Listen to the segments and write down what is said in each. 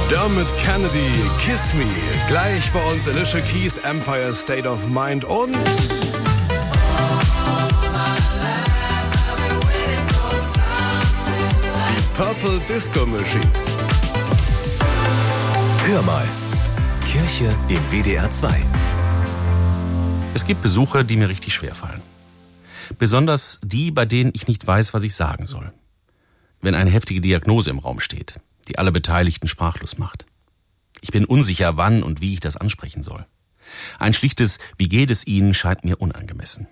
Dermot Kennedy, Kiss Me. Gleich bei uns Alicia Keys, Empire State of Mind und die Purple Disco Machine. Hör mal. Kirche im WDR 2. Es gibt Besuche, die mir richtig schwerfallen. Besonders die, bei denen ich nicht weiß, was ich sagen soll. Wenn eine heftige Diagnose im Raum steht, die alle Beteiligten sprachlos macht. Ich bin unsicher, wann und wie ich das ansprechen soll. Ein schlichtes "Wie geht es Ihnen?" scheint mir unangemessen.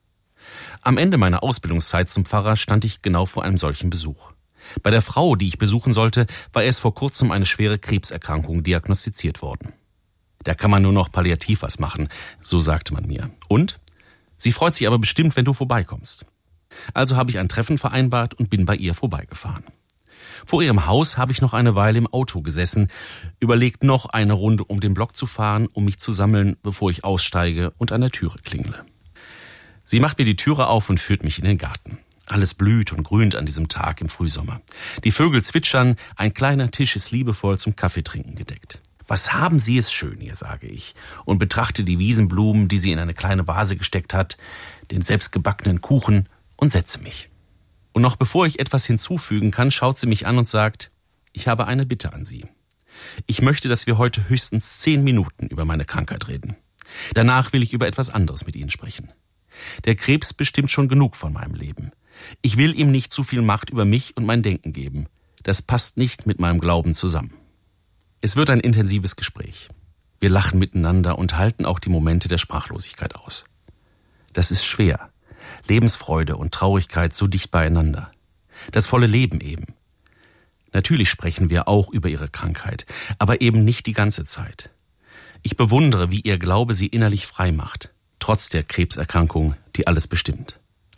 Am Ende meiner Ausbildungszeit zum Pfarrer stand ich genau vor einem solchen Besuch. Bei der Frau, die ich besuchen sollte, war erst vor kurzem eine schwere Krebserkrankung diagnostiziert worden. Da kann man nur noch palliativ was machen, so sagte man mir. Und? Sie freut sich aber bestimmt, wenn du vorbeikommst. Also habe ich ein Treffen vereinbart und bin bei ihr vorbeigefahren. Vor ihrem Haus habe ich noch eine Weile im Auto gesessen, überlegt noch eine Runde um den Block zu fahren, um mich zu sammeln, bevor ich aussteige und an der Türe klingle. Sie macht mir die Türe auf und führt mich in den Garten. Alles blüht und grünt an diesem Tag im Frühsommer. Die Vögel zwitschern, ein kleiner Tisch ist liebevoll zum Kaffeetrinken gedeckt. Was haben Sie es schön hier, sage ich, und betrachte die Wiesenblumen, die sie in eine kleine Vase gesteckt hat, den selbstgebackenen Kuchen und setze mich. Und noch bevor ich etwas hinzufügen kann, schaut sie mich an und sagt, ich habe eine Bitte an Sie. Ich möchte, dass wir heute höchstens 10 Minuten über meine Krankheit reden. Danach will ich über etwas anderes mit Ihnen sprechen. Der Krebs bestimmt schon genug von meinem Leben. Ich will ihm nicht zu viel Macht über mich und mein Denken geben. Das passt nicht mit meinem Glauben zusammen. Es wird ein intensives Gespräch. Wir lachen miteinander und halten auch die Momente der Sprachlosigkeit aus. Das ist schwer. Lebensfreude und Traurigkeit so dicht beieinander. Das volle Leben eben. Natürlich sprechen wir auch über ihre Krankheit, aber eben nicht die ganze Zeit. Ich bewundere, wie ihr Glaube sie innerlich frei macht, trotz der Krebserkrankung, die alles bestimmt.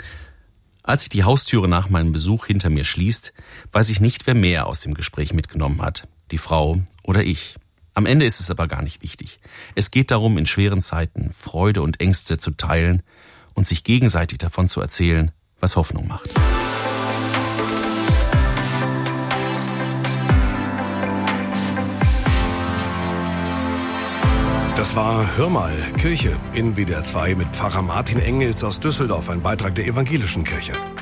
Als sich die Haustüre nach meinem Besuch hinter mir schließt, weiß ich nicht, wer mehr aus dem Gespräch mitgenommen hat, die Frau oder ich. Am Ende ist es aber gar nicht wichtig. Es geht darum, in schweren Zeiten Freude und Ängste zu teilen und sich gegenseitig davon zu erzählen, was Hoffnung macht. Das war Hör mal, Kirche in WDR 2 mit Pfarrer Martin Engels aus Düsseldorf, ein Beitrag der Evangelischen Kirche.